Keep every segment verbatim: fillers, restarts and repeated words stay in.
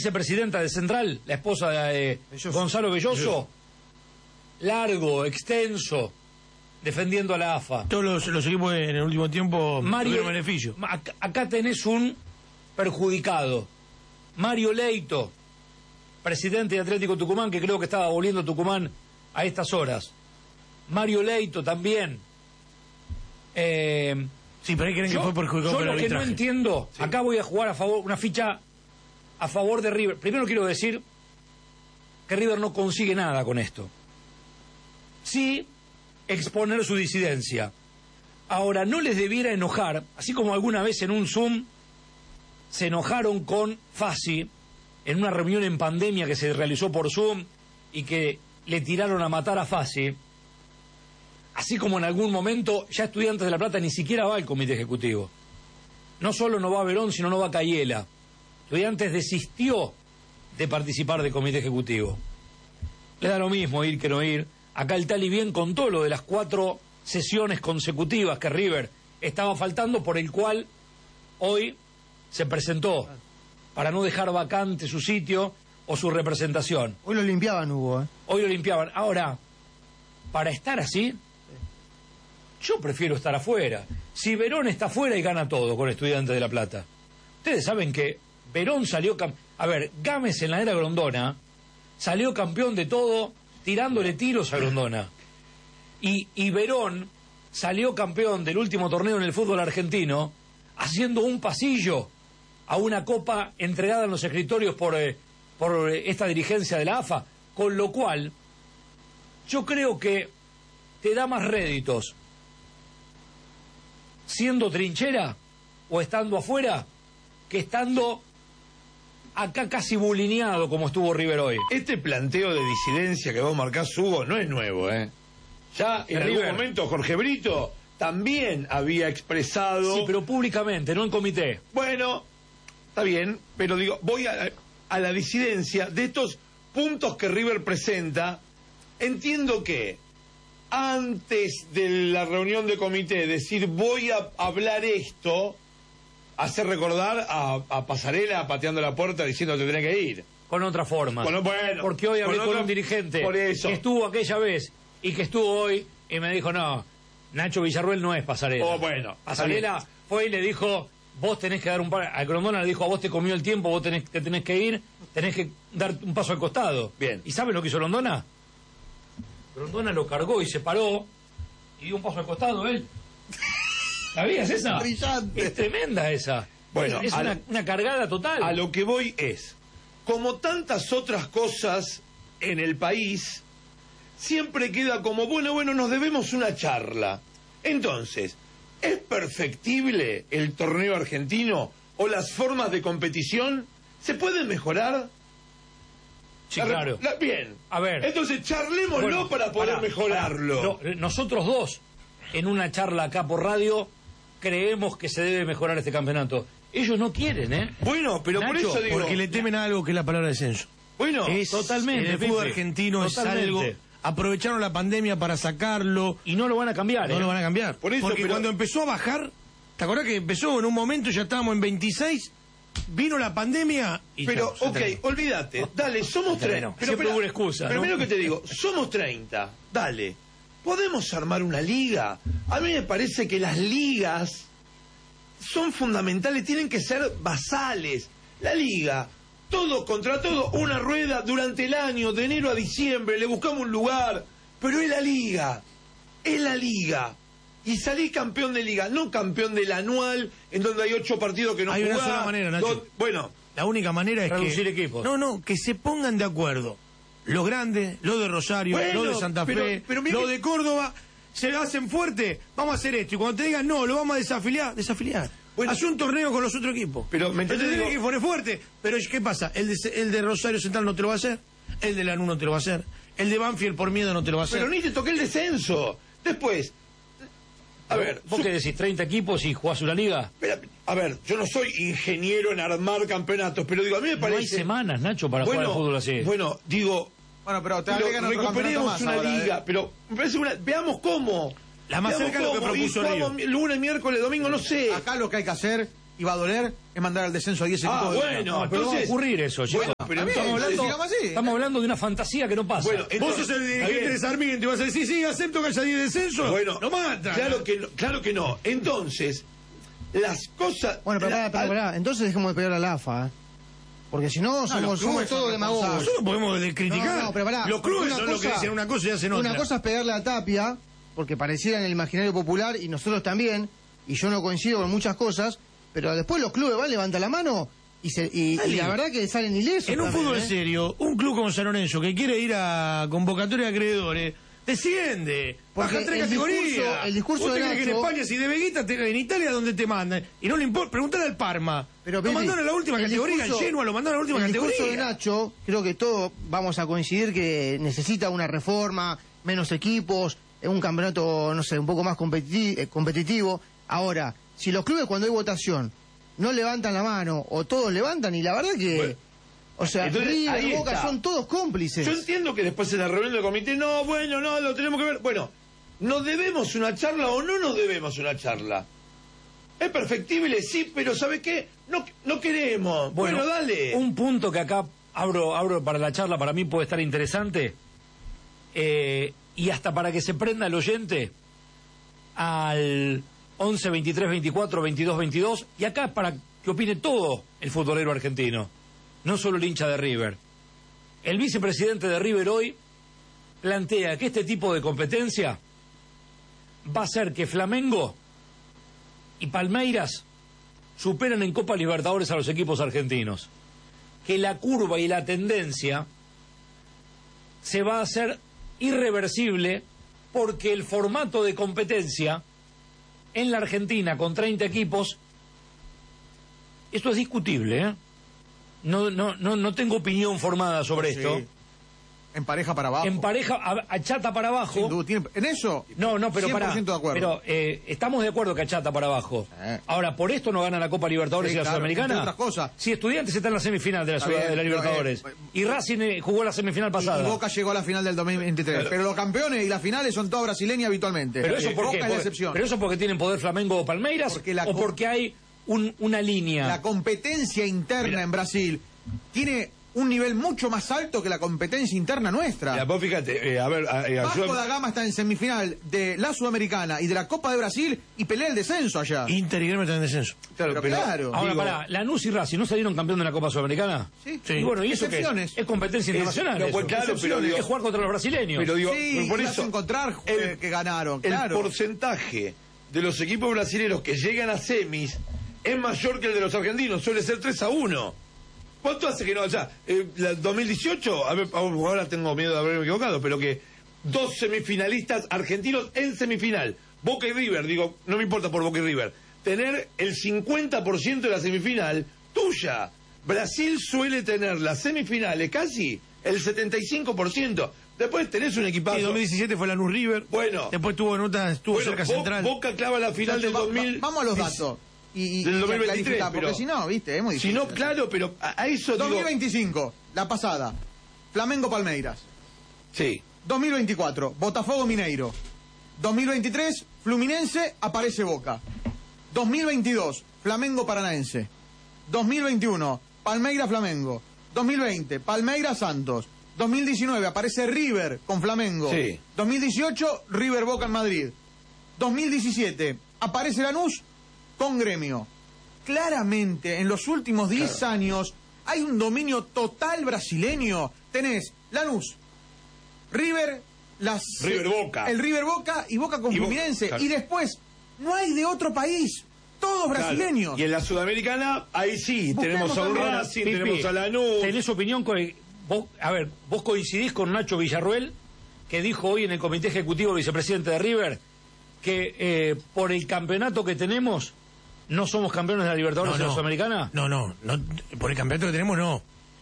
vicepresidenta de Central, la esposa de eh, Gonzalo Belloso, Belloso, largo, extenso, defendiendo a la A F A. Todos los, los equipos en el último tiempo tuvieron beneficio. Acá, acá tenés un perjudicado. Mario Leito, presidente de Atlético Tucumán, que creo que estaba volviendo a Tucumán a estas horas. Mario Leito también. Eh, sí, pero ahí creen yo, que fue perjudicado yo por el lo que arbitraje. no entiendo, sí. Acá voy a jugar a favor, una ficha a favor de River. Primero quiero decir que River no consigue nada con esto. Sí, exponer su disidencia. Ahora, no les debiera enojar, así como alguna vez en un Zoom se enojaron con Fassi en una reunión en pandemia que se realizó por Zoom y que le tiraron a matar a Fassi, así como en algún momento ya Estudiantes de La Plata ni siquiera va al comité ejecutivo. No solo no va Verón, sino no va Cayela. Estudiantes desistió de participar del comité ejecutivo. Le da lo mismo ir que no ir. Acá el Tali bien contó lo de las cuatro sesiones consecutivas que River estaba faltando, por el cual hoy se presentó para no dejar vacante su sitio o su representación. Hoy lo limpiaban, Hugo, ¿eh? Hoy lo limpiaban. Ahora, para estar así, yo prefiero estar afuera. Si Verón está afuera y gana todo con Estudiantes de La Plata. Ustedes saben que Verón salió... Cam... A ver, Gámez en la era Grondona salió campeón de todo tirándole tiros a Grondona. Y, y Verón salió campeón del último torneo en el fútbol argentino haciendo un pasillo a una copa entregada en los escritorios por, eh, por esta dirigencia de la A F A, con lo cual yo creo que te da más réditos siendo trinchera o estando afuera que estando acá casi bulineado como estuvo River hoy. Este planteo de disidencia que vos marcás, Hugo, no es nuevo, ¿eh? Ya en River. algún momento Jorge Brito también había expresado... Sí, pero públicamente, no en comité. Bueno, está bien, pero digo, voy a, a la disidencia de estos puntos que River presenta. Entiendo que antes de la reunión de comité decir voy a hablar esto, hacer recordar a, a Pasarela pateando la puerta diciendo te tenés que ir. Con otra forma. Bueno, bueno, porque hoy hablé con, con un dirigente por eso. que estuvo aquella vez y que estuvo hoy y me dijo, no, Nacho Villarruel no es Pasarela. Oh, bueno. Pasarela fue y le dijo, vos tenés que dar un par... A Grondona le dijo, a vos te comió el tiempo, vos tenés, te tenés que ir, tenés que dar un paso al costado. Bien. ¿Y sabes lo que hizo Grondona? Grondona lo cargó y se paró y dio un paso al costado él. ¿Sabías esa? Brillante. Es tremenda esa. Bueno, es a una, lo, una cargada total. A lo que voy es, como tantas otras cosas en el país, siempre queda como, bueno, bueno, nos debemos una charla. Entonces, ¿es perfectible el torneo argentino o las formas de competición? ¿Se pueden mejorar? Sí, la, claro. La, bien. A ver. Entonces, charlémoslo Bueno, para poder pará, mejorarlo. pará. No, nosotros dos, en una charla acá por radio, creemos que se debe mejorar este campeonato. Ellos no quieren, ¿eh? Bueno, pero Nacho, por eso digo... Porque le temen a algo que es la palabra descenso. Bueno, es, totalmente, en el fútbol Pipe, argentino totalmente. es algo... Aprovecharon la pandemia para sacarlo. Y no lo van a cambiar, No ¿eh? lo van a cambiar. Por eso, Porque pero- cuando empezó a bajar, ¿te acordás que empezó en un momento, ya estábamos en veintiséis, vino la pandemia y... Pero, chao, se ok, terminó. olvídate, dale, somos Se terminó. treinta. Pero, Siempre espera, hubo una excusa, Primero ¿no? que te digo, somos treinta, dale. ¿Podemos armar una liga? A mí me parece que las ligas son fundamentales, tienen que ser basales. La liga, todo contra todo, una rueda durante el año, de enero a diciembre, le buscamos un lugar, pero es la liga, es la liga. Y salí campeón de liga, no campeón del anual, en donde hay ocho partidos que no Hay una jugás, sola manera, Nacho. dos- bueno, La única manera es Reducir que... equipos. No, no, que se pongan de acuerdo. Los grandes, los de Rosario, Bueno, los de Santa pero- Fe, pero mira los que- de Córdoba, se hacen fuerte, vamos a hacer esto. Y cuando te digan, no, lo vamos a desafiliar, desafiliar. Bueno, Hace un torneo con los otros equipos. pero, ¿me Pero te entendés? tenés que poner fuerte. Pero ¿qué pasa? El de, el de Rosario Central no te lo va a hacer. El de Lanús no te lo va a hacer. El de Banfield por miedo no te lo va a hacer. Pero ni te toqué el descenso. Después, a ver, ¿Vos su- qué decís, treinta equipos y jugás una liga? espera, a ver, yo no soy ingeniero en armar campeonatos, pero digo, a mí me No parece... hay semanas, Nacho, para bueno, jugar al fútbol así. Bueno, digo, Bueno, pero te pero agregan otro campeonato recuperemos más una ahora, liga, ¿eh? pero me parece una... Veamos cómo. La más Veamos cerca de lo que cómo, y propuso jugamos Río. lunes, miércoles, domingo, no sé. Acá lo que hay que hacer y va a doler es mandar al descenso a diez Ah, equipos. de- bueno, No, pero va a entonces... ocurrir eso, chicos. Bueno, pero Está bien, estamos, entonces- hablando, digamos así. estamos hablando de una fantasía que no pasa. Bueno, Vos entonces- sos el está dirigente bien. de Sarmiento y vas a decir, sí, sí, acepto que haya diez descensos. Bueno, no mata. Claro que no, claro que no. Entonces, las cosas... Bueno, pero la- pará, pará, pará. Entonces dejemos de pegar a la AFA, ¿eh? Porque si no, los somos, clubes somos todos son demagogos. responsables. Nosotros podemos de- criticar. No, no, pero pará, los clubes una son los que cosa- dicen una cosa y hacen otra. Una cosa es pegarle a Tapia, porque pareciera en el imaginario popular, y nosotros también, y yo no coincido con muchas cosas, pero después los clubes van, levantan la mano, y, se, y, y la verdad que salen ilesos. En un también, fútbol ¿eh? serio, un club como San Lorenzo que quiere ir a convocatoria de acreedores, desciende, Porque baja tres el categorías. discurso- el discurso ¿Vos te de crees que en Nacho- España, si de Veguita, te- en Italia, donde te mandan? Y no le importa, preguntale al Parma. Pero, lo Pipi, mandaron a la última el categoría, discurso- en Genoa lo mandaron a la última el categoría. discurso de Nacho, creo que todos vamos a coincidir que necesita una reforma, menos equipos, un campeonato, no sé, un poco más competi- eh, competitivo. Ahora, si los clubes cuando hay votación no levantan la mano o todos levantan, y la verdad que... Bueno, o sea, entonces, River, ahí Boca está. son todos cómplices. Yo entiendo que después en la reunión del comité, no, bueno, no, lo tenemos que ver. Bueno, ¿nos debemos una charla o no nos debemos una charla? Es perfectible, sí, pero ¿sabe qué? No, no queremos. Bueno, dale. Un punto que acá abro, abro para la charla, para mí puede estar interesante, eh, y hasta para que se prenda el oyente al once, veintitrés, veinticuatro, veintidós, veintidós, y acá para que opine todo el futbolero argentino, no solo el hincha de River. El vicepresidente de River hoy plantea que este tipo de competencia va a hacer que Flamengo y Palmeiras superan en Copa Libertadores a los equipos argentinos. Que la curva y la tendencia se va a hacer irreversible porque el formato de competencia en la Argentina con treinta equipos, esto es discutible, ¿eh? No, no, no, no tengo opinión formada sobre Sí. esto. En pareja para abajo. En pareja, a, a chata para abajo. Sin duda, tiene- en eso, No, no, pero cien por para. ciento de acuerdo. Pero eh, estamos de acuerdo que achata para abajo. Sí. Ahora, ¿por esto no gana la Copa Libertadores Sí, y la claro, Sudamericana? entre otras cosas. Si Estudiantes está en la semifinal de la, Está Sud- bien, de la pero, Libertadores. eh, y Racing eh, jugó la semifinal y, pasada. y Boca llegó a la final del dos mil veintitrés. Claro. Pero los campeones y las finales son todas brasileñas habitualmente. pero eso Eh, por Boca qué? es la Porque- excepción. pero eso porque tienen poder Flamengo o Palmeiras Porque la o co- porque hay un- una línea. La competencia interna Mira. en Brasil tiene un nivel mucho más alto que la competencia interna nuestra. Mira, vos fíjate, eh, a ver, a- eh, Vasco ayúdame. da Gama está en semifinal de la Sudamericana y de la Copa de Brasil y pelea el descenso allá. Inter y Gremio están en descenso. Claro, pero pero, claro. Ahora, digo, pará, Lanús y Racing no salieron campeón de la Copa Sudamericana. Sí. Y bueno, ¿y eso qué es? Excepciones. Es competencia Es- internacional. no, eso. pues claro, pero digo- es jugar contra los brasileños. pero digo, Sí, por ibas eso a encontrar el- eh, que ganaron, el claro. porcentaje de los equipos brasileños que llegan a semis es mayor que el de los argentinos, suele ser tres a uno. ¿Cuánto hace que no allá? Eh, la dos mil dieciocho, a ver, ahora tengo miedo de haberme equivocado, pero que dos semifinalistas argentinos en semifinal, Boca y River, digo, no me importa por Boca y River, tener el cincuenta por ciento de la semifinal tuya. Brasil suele tener las semifinales casi el setenta y cinco por ciento. Después tenés un equipazo. Sí, dos mil diecisiete fue Lanús River. Bueno. Después tuvo notas, estuvo Bueno, cerca Bo- central. Boca clava la final del Va- va- dos mil. Vamos a los datos. Y, y- Del y dos mil veintitrés, clarificar, porque pero- si no, viste, es muy Si difícil. no, claro, pero a, a eso dos digo. mil veinticinco, la pasada. Flamengo Palmeiras. Sí. dos mil veinticuatro, Botafogo Mineiro. dos mil veintitrés, Fluminense, aparece Boca. dos mil veintidós, Flamengo Paranaense. dos mil veintiuno, Palmeiras Flamengo. dos mil veinte, Palmeiras Santos. dos mil diecinueve, aparece River con Flamengo. Sí. dos mil dieciocho, River Boca en Madrid. dos mil diecisiete, aparece Lanús con Gremio. Claramente, en los últimos diez años, hay un dominio total brasileño. Tenés Lanús, River, las, River Boca. el River Boca y Boca con Y Boca, Fluminense. claro. Y después, no hay de otro país. Todos brasileños. Claro. Y en la Sudamericana, ahí sí, Busquemos tenemos a un ahora, Racing, Pipi, tenemos a Lanús. ¿Tenés opinión? Con, vos, a ver, vos coincidís con Nacho Villarruel, que dijo hoy en el Comité Ejecutivo Vicepresidente de River, que eh, por el campeonato que tenemos, no somos campeones de la Libertadores y de la Sudamericana. No, no, no, por el campeonato que tenemos no.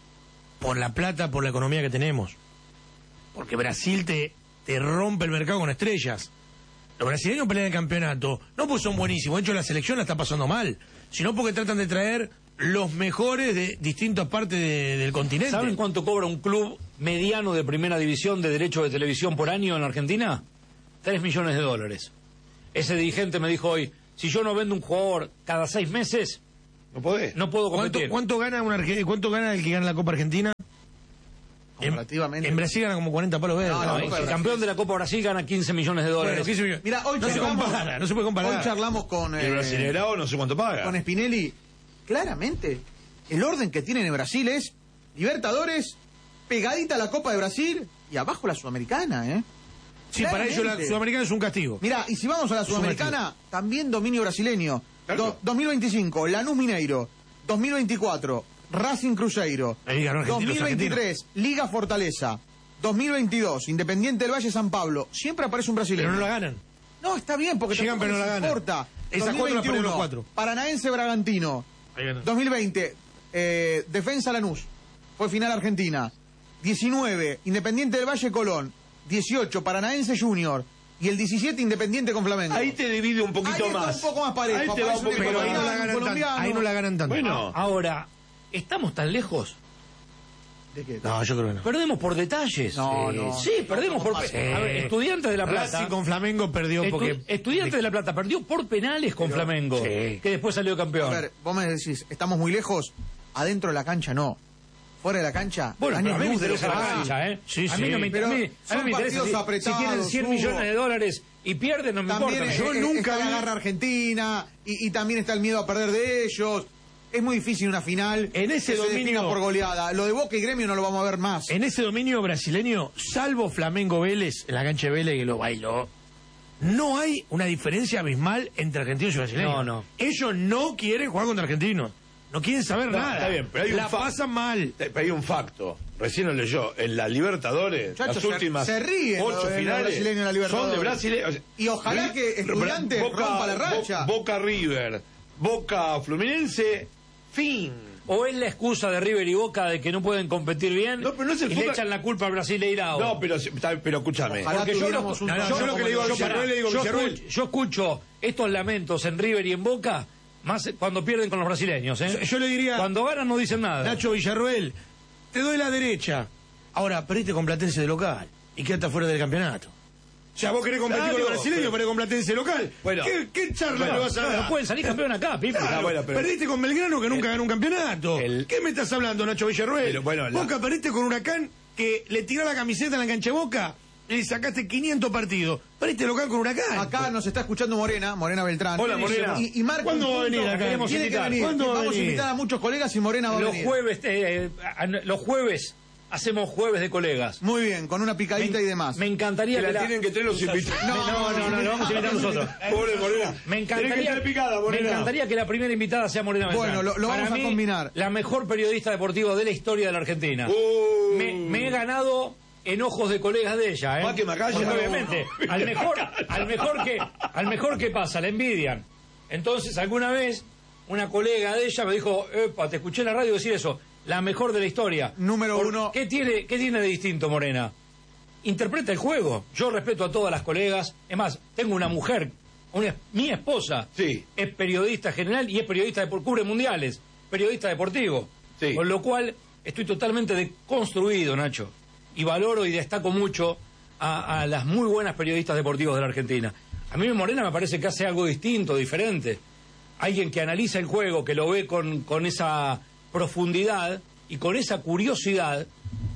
Por la plata, por la economía que tenemos. Porque Brasil te, te rompe el mercado con estrellas. Los brasileños pelean el campeonato, no porque son buenísimos, de hecho la selección la está pasando mal, sino porque tratan de traer los mejores de distintas partes de- del continente. ¿Saben cuánto cobra un club mediano de primera división de derechos de televisión por año en la Argentina? Tres millones de dólares. Ese dirigente me dijo hoy, si yo no vendo un jugador cada seis meses, No podés. no puedo ¿Cuánto, competir. cuánto gana un arge- cuánto gana el que gana la Copa Argentina? En, Comparativamente. en Brasil gana como cuarenta palos verdes. No, No, no, el Brasil. campeón de la Copa Brasil gana quince millones de dólares. Bueno, quince millones. Mira, hoy no se charlamos, compara, no se puede comparar. hoy charlamos con, Y el eh, brasileirao no sé cuánto paga. con Spinelli. Claramente, el orden que tienen en Brasil es Libertadores, pegadita a la Copa de Brasil y abajo la Sudamericana, ¿eh? Sí, para ellos la Claramente. Sudamericana es un castigo. Mira, y si vamos a la Sudamericana, también dominio brasileño. Claro. Do- dos mil veinticinco, Lanús Mineiro. dos mil veinticuatro, Racing Cruzeiro. Ahí ganó Argentina, dos mil los veintitrés, Liga Fortaleza. dos mil veintidós, Independiente del Valle San Pablo. Siempre aparece un brasileño. Pero no la ganan. No, está bien, porque Llegan, tampoco pero no les la ganan. importa. Esas cuatro las perdieron los cuatro. Paranaense Bragantino. Ahí ganó. dos mil veinte, eh, Defensa Lanús. Fue final Argentina. diecinueve, Independiente del Valle Colón. dieciocho, Paranaense Junior. Y el diecisiete, Independiente con Flamengo. Ahí te divide un poquito Ahí está más. un poco más parejo. Ahí te va Aparece un un poquito Pero ahí no más. la ganan tanto. colombiano. Ahí no la ganan tanto. Bueno, Ahora, ¿estamos tan lejos? ¿De qué? No, yo creo que no. Perdemos por detalles. No, Sí, no. Sí, perdemos por... Sí. A ver, Estudiantes de La Plata... Racing con Flamengo perdió Estu- porque... Estudiantes de La Plata perdió por penales con Flamengo, sí. que después salió A campeón. ver, vos me decís, estamos muy lejos. Adentro de la cancha no. Fuera de la cancha. Bueno, pero a mí me años luz de lo interesa que la pasa. cancha, ¿eh? Sí, a mí sí. no me, Pero a mí, a mí son me interesa partidos si, si apretados, tienen cien Hugo. millones de dólares y pierden, no me También importa. eh, Yo eh, nunca está la vi- garra argentina y, y también está el miedo a perder de ellos. Es muy difícil una final En ese que se dominio- defina por goleada. Lo de Boca y Gremio no lo vamos a ver más. En ese dominio brasileño, salvo Flamengo Vélez, en la cancha de Vélez que lo bailó, no hay una diferencia abismal entre argentinos y brasileños. No, no. Ellos no quieren jugar contra argentinos. No quieren saber No, nada. está bien, pero hay un la fa- pasan mal. te- hay un facto. Recién lo leyó. En la Libertadores, Muchachos, las se- últimas se ríen ocho los- los finales brasileños en la Libertadores. son de brasileños. Y ojalá que Estudiantes rompa la racha. Bo- Boca River, Boca Fluminense, fin. O es la excusa de River y Boca de que no pueden competir bien No, pero no es el y le foco- echan la culpa al Brasileirao. No, pero, está- pero escúchame. Ojalá Porque yo lo, tuviéramos un no, no, torneo yo lo que le digo a como el de Villarroel, le digo a yo Villarroel. escucho, yo escucho estos lamentos en River y en Boca más cuando pierden con los brasileños, ¿eh? Yo, yo le diría, Cuando ganan no dicen nada. Nacho Villarroel, te doy la derecha. Ahora, perdiste con Platense de local y quedaste fuera del campeonato. O sea, vos querés competir Claro, con los brasileños, pero- perdés con Platense local. Bueno. ¿Qué, qué charla Bueno, le vas a No, dar? no pueden salir campeón acá, Pipe. Claro, Ah, bueno, pero- perdiste con Belgrano que nunca ganó un campeonato. el- ¿Qué me estás hablando, Nacho Villarroel? Pero, bueno, la- Boca perdiste con Huracán que le tiró la camiseta en la cancha de Boca y le sacaste quinientos partidos. Perdiste local con Huracán. Acá nos está escuchando Morena, Morena Beltrán. Hola, Morena. Y, y marca ¿Cuándo un va a punto. venir acá? Queremos Tiene que invitar. venir. ¿Cuándo va a Vamos a venir? invitar a muchos colegas y Morena va a Los venir. jueves, eh, a- los jueves hacemos jueves de colegas. Muy bien, con una picadita y demás. Me encantaría Que que la la- tienen que traer los invitados. No, no, no, no, lo vamos a invitar nosotros. Pobre Morena. Me Tenés que encantaría, estar picada, me Morena. encantaría que la primera invitada sea Morena Beltrán. Bueno, lo- lo Para vamos a mí, combinar. La mejor periodista deportiva de la historia de la Argentina. Uh. Me, me he ganado enojos de colegas de ella, ¿eh? Más que Macaya. Porque No, obviamente, no. al mejor, al mejor que, al mejor que pasa, la envidian. Entonces, alguna vez, una colega de ella me dijo, epa, te escuché en la radio decir eso, la mejor de la historia. Número Por- uno. ¿Qué tiene, qué tiene de distinto, Morena? Interpreta el juego. Yo respeto a todas las colegas. Es más, tengo una mujer, una, mi esposa, Sí. es periodista general y es periodista de cubre mundiales, periodista deportivo. Sí. Con lo cual, estoy totalmente deconstruido, Nacho. Y valoro y destaco mucho a, a las muy buenas periodistas deportivos de la Argentina. A mí Morena me parece que hace algo distinto, diferente. Alguien que analiza el juego, que lo ve con, con esa profundidad y con esa curiosidad,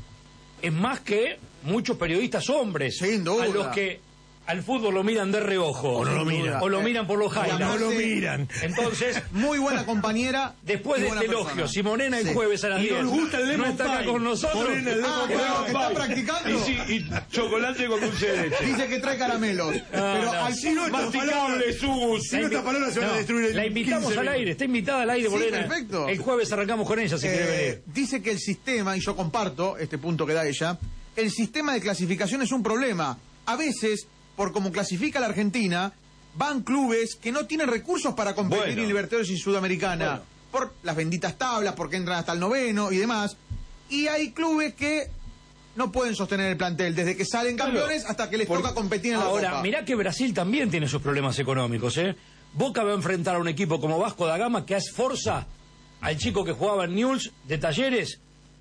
es más que muchos periodistas hombres. Sin duda. A los que al fútbol lo miran de reojo. O no lo miran. O lo miran por los Y highlights. No lo Sí. miran. Entonces, Muy buena compañera. después y de buena este persona. elogio, si Morena el Sí. jueves a las Y diez nos gusta el no lemon está acá pie. con nosotros, Morena, el Ah, lemon claro, que está Y, practicando. sí, y chocolate con dulce de leche. Dice que trae caramelos. pero no. al Si no, estas Masticable, Sus. Si no, estas palabras se van No, a destruir en la invitamos quince al minutos. aire, está invitada al aire, Sí, Morena. perfecto. El jueves arrancamos con ella, si quiere Eh, venir. dice que el sistema, y yo comparto este punto que da ella, el sistema de clasificación es un problema. A veces, por cómo clasifica la Argentina, van clubes que no tienen recursos para competir Bueno. en Libertadores y Sudamericana. Bueno. Por las benditas tablas, porque entran hasta el noveno y demás. Y hay clubes que no pueden sostener el plantel, desde que salen Claro. campeones hasta que les Por- toca competir en la Ahora, Copa. mirá que Brasil también tiene sus problemas económicos, ¿eh? Boca va a enfrentar a un equipo como Vasco da Gama, que es Forza, al chico que jugaba en Newell's de Talleres,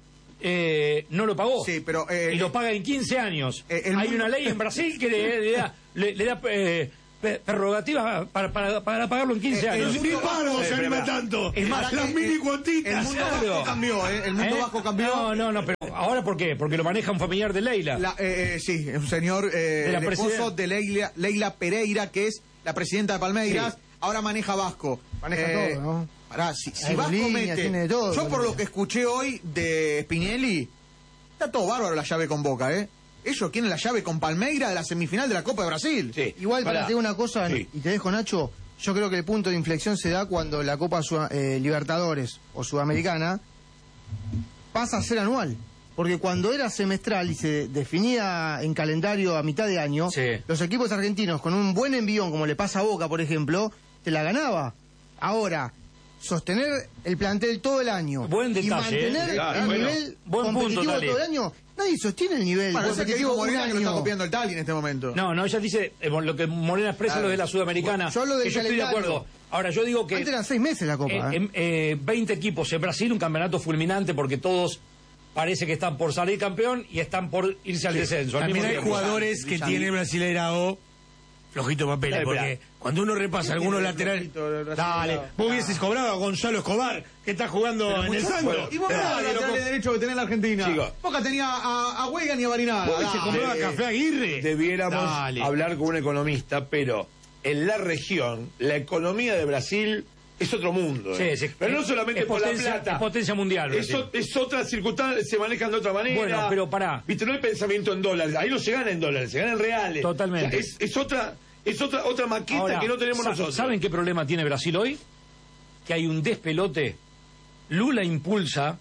eh, no lo pagó. Sí, pero, eh, y lo paga en quince años. eh, el Hay mundo- una ley en Brasil que le, le da, le- le da, eh, pe- prerrogativas para, para, para pagarlo en quince Eh, años. El paro se Eh, anima pero- tanto. Es más, las que- mini El cuotitas. mundo Claro. vasco cambió, ¿eh? El mundo ¿Eh? vasco cambió. No, no, no, pero ¿ahora por qué? Porque lo maneja un familiar de Leila. La- eh, eh, sí, es un señor, eh, De la el esposo presidenta. de Leila, Leila Pereira, que es la presidenta de Palmeiras, Sí. ahora maneja Vasco. Maneja todo, ¿no? Pará, si, si Hay Vasco líneas, mete... tiene de todo, yo por Palmeiras. lo que escuché hoy de Spinelli, está todo bárbaro la llave con Boca, ¿eh? Ellos quieren la llave con Palmeiras de la semifinal de la Copa de Brasil. Sí. Igual, para Pará. te digo una cosa, Sí. y te dejo, Nacho, yo creo que el punto de inflexión se da cuando la Copa Sud- eh, Libertadores o Sudamericana pasa a ser anual. Porque cuando era semestral y se definía en calendario a mitad de año, Sí. los equipos argentinos con un buen envión, como le pasa a Boca, por ejemplo, te la ganaba. Ahora, sostener el plantel todo el año Buen y detalle, mantener ¿eh? Claro, el bueno. nivel Buen punto, competitivo Tali. todo el año, nadie sostiene el nivel Bueno, ese que competitivo dijo un Morena que lo está año. copiando el Tali en este momento. No, no, ella dice eh, lo que Morena expresa Claro. lo de la Sudamericana. Yo lo del que yo estoy de calendario. acuerdo. Ahora, yo digo que Antes eran seis meses la Copa. eh, ¿eh? em- eh, veinte equipos en Brasil, un campeonato fulminante porque todos parece que están por salir campeón y están por irse al descenso. al También mismo hay tiempo. jugadores que Brillante. tiene Brasileirao flojito papel, Dale, porque espera. cuando uno repasa algunos tiene laterales. flojito el Brasileirao? Dale, vos hubieses cobrado a Gonzalo Escobar, que está jugando en el Santos. ¿Y vos qué Dale, lateral loco. derecho que tenés la Argentina? Chicos. Boca tenía a, a Weigand y a Barinaga. Vos hubiese Dale. comprado a Café Aguirre. Debiéramos Dale. hablar con un economista, pero en la región, la economía de Brasil es otro mundo. Sí, ¿eh? sí. Pero no Es- solamente es por potencia- la plata. es potencia mundial, Es, Brasil. o- es otra circunstancia, se manejan de otra manera. Bueno, pero pará. Viste, no hay pensamiento en dólares. Ahí no se gana en dólares, se gana en reales. Totalmente. O sea, es, es otra, es otra, otra maqueta Ahora, que no tenemos sa- nosotros. ¿Saben qué problema tiene Brasil hoy? Que hay un despelote. Lula impulsa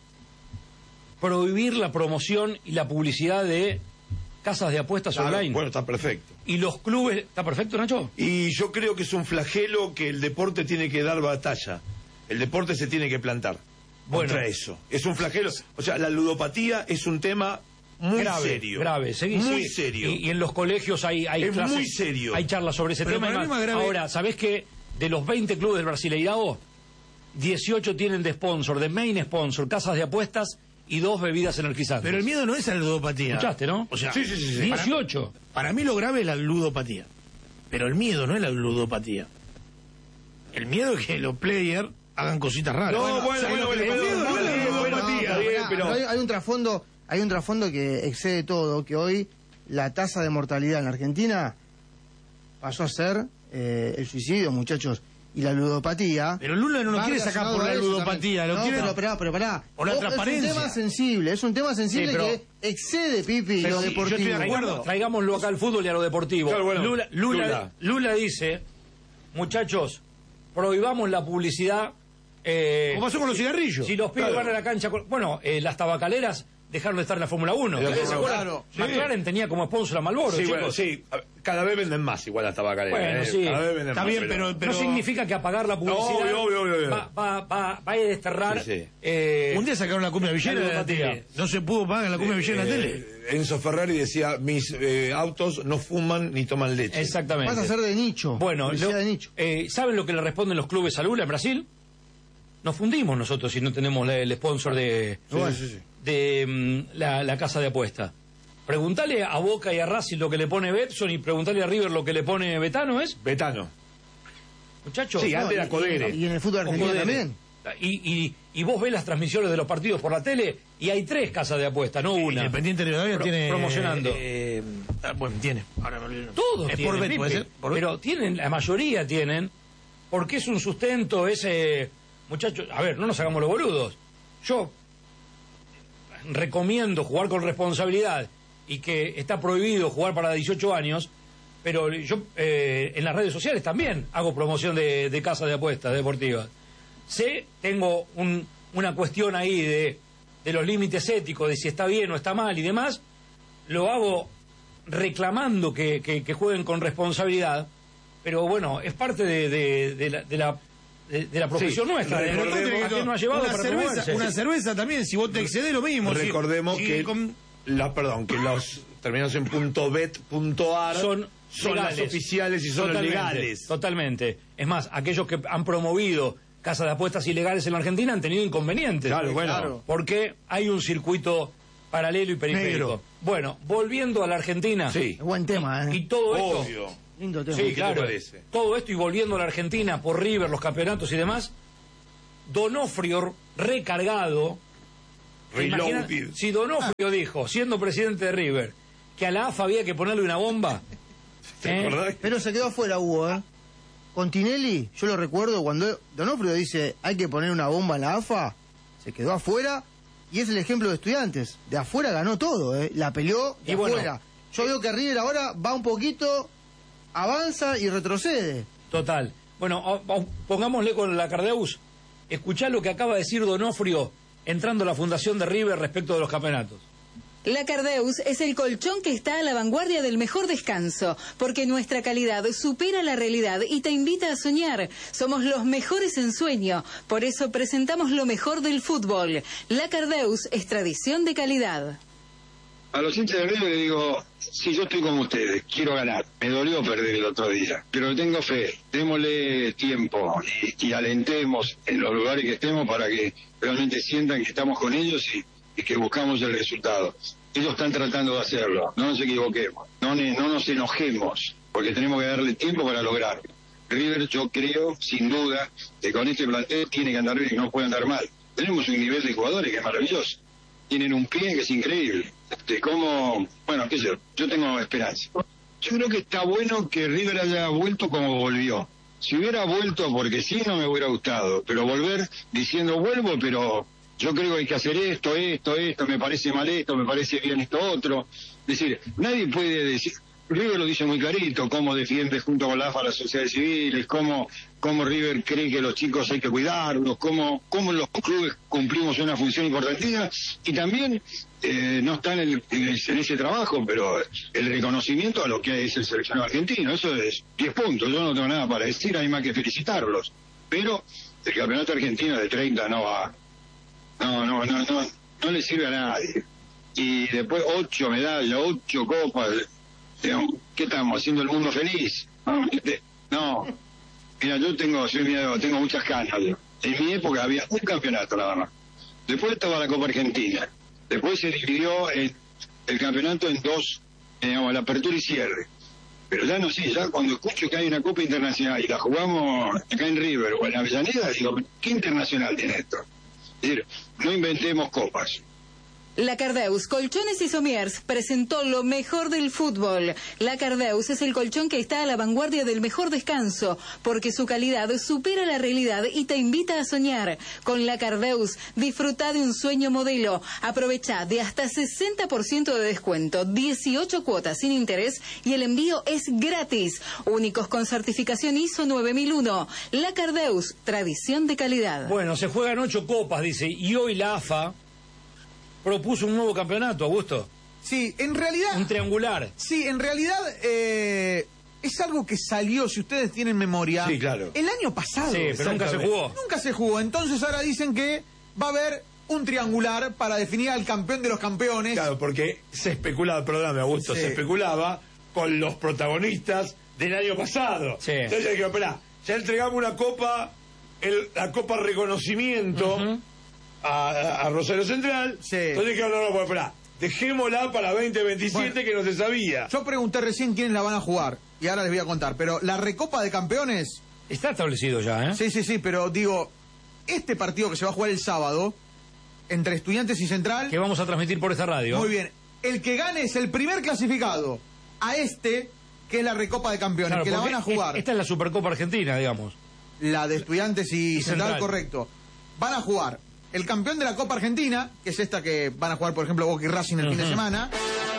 prohibir la promoción y la publicidad de casas de apuestas Claro, online. bueno, está perfecto. Y los clubes... ¿Está perfecto, Nacho? Y yo creo que es un flagelo que el deporte tiene que dar batalla. El deporte se tiene que plantar Bueno. contra eso. Es un flagelo. O sea, la ludopatía es un tema muy grave, serio. grave. Seguí, muy seguí. serio. Y, y en los colegios hay, hay Es clases- muy serio. Hay charlas sobre ese Pero tema. y para mí más. más grave- Ahora, ¿sabés que de los veinte clubes del Brasileirao, dieciocho tienen de sponsor, de main sponsor, casas de apuestas y dos bebidas energizantes? Pero el miedo no es a la ludopatía. ¿Escuchaste, no? O sea, Sí, sí, sí, sí. dieciocho. para mí lo grave es la ludopatía. Pero el miedo no es la ludopatía. El miedo es que los players hagan cositas raras. No, bueno, bueno, ¿sabes bueno, lo que- bueno, el miedo no bueno, es la bueno, ludopatía. está bien, Pará, pero- hay, hay un trasfondo, hay un trasfondo que excede todo, que hoy la tasa de mortalidad en la Argentina pasó a ser eh, el suicidio, muchachos, y la ludopatía. Pero Lula no lo va quiere sacar relacionado por la a eso ludopatía, también. lo no, quiere pero pará, pero pará. por la Oh, transparencia. Es un tema sensible, es un tema sensible Sí, pero- que excede, Pipi, Pero lo sí, yo deportivo. estoy de acuerdo. Traigamos- Traigámoslo acá al fútbol y a lo deportivo. Claro, bueno, Lula, Lula, Lula. Lula dice, muchachos, prohibamos la publicidad. eh, Como pasó con los cigarrillos. Si los pibes Claro. van a la cancha... con- Bueno, eh, las tabacaleras dejaron de estar en la Fórmula uno. En la ¿Ustedes Fórmula se uno. acuerdan? Sí. McLaren tenía como sponsor a Malboro, Sí, chicos. bueno, sí. Cada vez venden más igual las tabacaleras. Bueno, ¿eh? sí. Cada vez venden Está más, bien, pero- pero- No significa que apagar la publicidad Obvio, obvio, obvio, obvio. Va, va, va, va a desterrar... Sí, sí. eh, Un día sacaron la cumbia villera de la ludopatía. tele. No se pudo pagar la cumbia villera en la Eh, tele. Enzo Ferrari decía, mis eh, autos no fuman ni toman leche. Exactamente. Pasa a ser de nicho. Bueno, publicidad lo- de nicho. eh, ¿saben lo que le responden los clubes a Lula en Brasil? Nos fundimos nosotros si no tenemos la- el sponsor de, Sí, sí, sí. de mm, la, la casa de apuesta. Preguntale a Boca y a Racing lo que le pone Betson y preguntale a River lo que le pone Betano, ¿es? Betano. Muchachos. Sí, No, antes era y- Codere. Y en el fútbol o argentino Codere. también. Y, y, y vos ves las transmisiones de los partidos por la tele y hay tres casas de apuesta, no una. Independiente de Rivadavia Pro- tiene. promocionando. eh, ah, bueno, tiene. Ahora me olvidé. Todos Es tienen, por bet, Pipe, puede ser. Por bet. pero tienen, la mayoría tienen, porque es un sustento ese... Muchachos, a ver, no nos hagamos los boludos. Yo recomiendo jugar con responsabilidad y que está prohibido jugar para dieciocho años, pero yo eh, en las redes sociales también hago promoción de, de casas de apuestas deportivas. Sé, tengo un- una cuestión ahí de, de los límites éticos, de si está bien o está mal y demás, lo hago reclamando que, que- que jueguen con responsabilidad, pero bueno, es parte de, de- de la, de, la, de- de la profesión Sí, nuestra, de recordemos- a qué nos ha llevado una para cerveza, promoverse. una cerveza también, si vos te excedes lo mismo. si- Recordemos si que con- la, perdón, que los terminados en punto bet punto ar son, son las legales. oficiales y son los Totalmente, legales. Totalmente. Es más, aquellos que han promovido casas de apuestas ilegales en la Argentina han tenido inconvenientes. Claro, bueno. Claro. Porque hay un circuito paralelo y periférico. Negro. Bueno, volviendo a la Argentina. Sí. Es buen tema, ¿eh? Y todo esto, Obvio. Lindo tema. Sí, ¿Qué te claro. parece? Todo esto y volviendo a la Argentina por River, los campeonatos y demás. Donofrio recargado. Imagina- Reloaded. si Donofrio dijo, siendo presidente de River, que a la A F A había que ponerle una bomba. ¿Te ¿eh? acordás? Pero se quedó afuera, Hugo, ¿eh? Con Tinelli, yo lo recuerdo, cuando Donofrio dice hay que poner una bomba en la A F A, se quedó afuera y es el ejemplo de Estudiantes. De afuera ganó todo, ¿eh? La peleó de Y bueno, afuera. Yo veo que River ahora va un poquito, avanza y retrocede. Total. Bueno, o- o- pongámosle con la Cardeus. Escuchá lo que acaba de decir Donofrio entrando a la fundación de River respecto de los campeonatos. La Cardeus es el colchón que está a la vanguardia del mejor descanso, porque nuestra calidad supera la realidad y te invita a soñar. Somos los mejores en sueño, por eso presentamos lo mejor del fútbol. La Cardeus es tradición de calidad. A los hinchas de River le digo, sí, yo estoy con ustedes, quiero ganar. Me dolió perder el otro día, pero tengo fe. Démosle tiempo y, y alentemos en los lugares que estemos para que realmente sientan que estamos con ellos y, y que buscamos el resultado. Ellos están tratando de hacerlo, no nos equivoquemos, no, ne- no nos enojemos, porque tenemos que darle tiempo para lograrlo. River, yo creo, sin duda, que con este plantel tiene que andar bien, no puede andar mal. Tenemos un nivel de jugadores que es maravilloso. Tienen un pie que es increíble. De cómo, bueno, qué sé yo, yo tengo esperanza. Yo creo que está bueno que River haya vuelto como volvió. Si hubiera vuelto porque sí, no me hubiera gustado, pero volver diciendo vuelvo, pero yo creo que hay que hacer esto, esto, esto, me parece mal esto, me parece bien esto otro. Es decir, nadie puede decir, River lo dice muy clarito, cómo defiende junto con la A F A las sociedades civiles, cómo, cómo River cree que los chicos hay que cuidarlos, cómo, cómo los clubes cumplimos una función importantísima y también eh, no están en, en, en ese trabajo, pero el reconocimiento a lo que es el seleccionado argentino, eso es diez puntos, yo no tengo nada para decir, hay más que felicitarlos, pero el campeonato argentino de treinta no va, no, no, no, no, no le sirve a nadie. Y después ocho medallas, ocho copas. ¿Qué estamos haciendo el mundo feliz? No, mira, yo tengo, soy miedo, tengo muchas canas. En mi época había un campeonato nada más. Después estaba la Copa Argentina. Después se dividió el, el campeonato en dos, digamos, la apertura y cierre. Pero ya no sé, ya cuando escucho que hay una Copa Internacional y la jugamos acá en River o en Avellaneda, digo, ¿qué internacional tiene esto? Es decir, no inventemos copas. La Cardeus Colchones y Somiers presentó lo mejor del fútbol. La Cardeus es el colchón que está a la vanguardia del mejor descanso, porque su calidad supera la realidad y te invita a soñar. Con La Cardeus, disfruta de un sueño modelo. Aprovecha de hasta sesenta por ciento de descuento, dieciocho cuotas sin interés y el envío es gratis. Únicos con certificación I S O nueve mil uno. La Cardeus, tradición de calidad. Bueno, se juegan ocho copas, dice, y hoy la A F A propuso un nuevo campeonato, Augusto. Sí, en realidad... Un triangular. Sí, en realidad eh, es algo que salió, si ustedes tienen memoria, Sí, claro. el año pasado. Sí, pero nunca se jugó. Nunca se jugó, entonces ahora dicen que va a haber un triangular para definir al campeón de los campeones. Claro, porque se especulaba, perdóname Augusto, Sí. se especulaba con los protagonistas del año pasado. Sí. Entonces yo dije, espera, ya entregamos una copa, el, la copa reconocimiento Ujú. a, a Rosario Central. Sí. Entonces dije, no, no, pues espera, dejémosla para veinte veintisiete Bueno. que no se sabía. Yo pregunté recién quiénes la van a jugar, y ahora les voy a contar, pero la Recopa de Campeones, Está establecido ya, ¿eh? sí, sí, sí, pero digo, este partido que se va a jugar el sábado, entre Estudiantes y Central, Que vamos a transmitir por esta radio. muy bien, el que gane es el primer clasificado a este, que es la Recopa de Campeones, Claro, que la porque van a jugar. es- Esta es la Supercopa Argentina, digamos. La de Estudiantes y, Y Central, Central. correcto. Van a jugar el campeón de la Copa Argentina, que es esta que van a jugar, por ejemplo, Boca y Racing el fin de Ujú. semana,